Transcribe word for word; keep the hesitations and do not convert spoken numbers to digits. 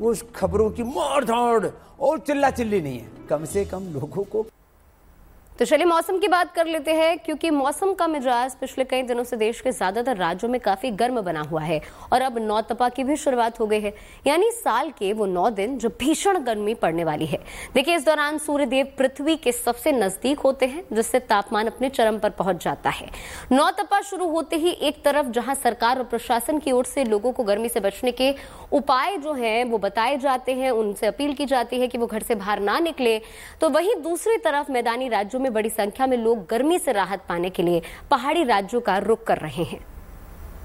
वो खबरों की मार धाड़ और चिल्ला चिल्ली नहीं है, कम से कम लोगों को। तो चलिए मौसम की बात कर लेते हैं, क्योंकि मौसम का मिजाज पिछले कई दिनों से देश के ज्यादातर राज्यों में काफी गर्म बना हुआ है और अब नौतपा की भी शुरुआत हो गई है, यानी साल के वो नौ दिन जो भीषण गर्मी पड़ने वाली है। देखिए, इस दौरान सूर्यदेव पृथ्वी के सबसे नजदीक होते हैं, जिससे तापमान अपने चरम पर पहुंच जाता है। नौतपा शुरू होते ही एक तरफ जहां सरकार और प्रशासन की ओर से लोगों को गर्मी से बचने के उपाय जो हैं वो बताए जाते हैं, उनसे अपील की जाती है कि वो घर से बाहर ना निकले, तो वहीं दूसरी तरफ मैदानी राज्यों में बड़ी संख्या में लोग गर्मी से राहत पाने के लिए पहाड़ी राज्यों का रुख कर रहे हैं।